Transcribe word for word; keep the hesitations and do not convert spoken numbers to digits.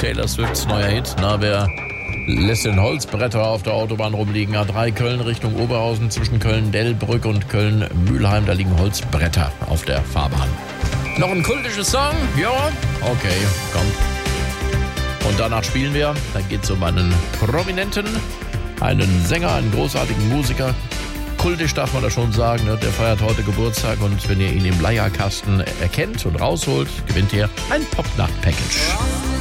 Taylor Swifts neuer Hit. Na, wer lässt den Holzbretter auf der Autobahn rumliegen? A drei Köln Richtung Oberhausen zwischen Köln-Dellbrück und Köln-Mülheim. Da liegen Holzbretter auf der Fahrbahn. Noch ein kultisches Song? Ja, okay, komm. Und danach spielen wir. Dann geht's um einen Prominenten, einen Sänger, einen großartigen Musiker. Kultisch darf man da schon sagen, ne? Der feiert heute Geburtstag und wenn ihr ihn im Leierkasten erkennt und rausholt, gewinnt ihr ein Popnacht-Package.